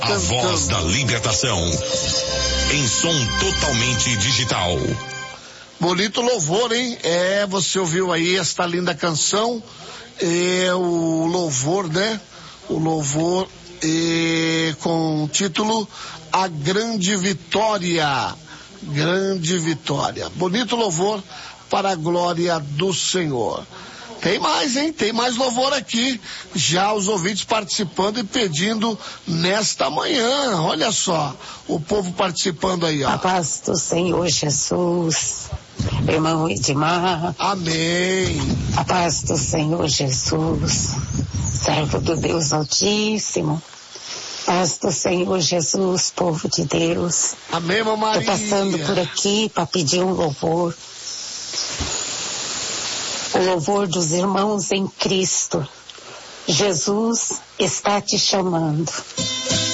A voz da libertação. Em som totalmente digital. Bonito louvor, hein? Você ouviu aí esta linda canção. O louvor, né? O louvor com o título A Grande Vitória. Grande Vitória. Bonito louvor para a glória do Senhor. Tem mais, hein? Tem mais louvor aqui. Já os ouvintes participando e pedindo nesta manhã. Olha só, o povo participando aí, ó. A paz do Senhor Jesus. Irmão Edmar. Amém. A paz do Senhor Jesus. Servo do Deus Altíssimo. Paz do Senhor Jesus, povo de Deus. Amém, mamãe. Estou passando por aqui para pedir um louvor. O louvor dos irmãos em Cristo. Jesus está te chamando.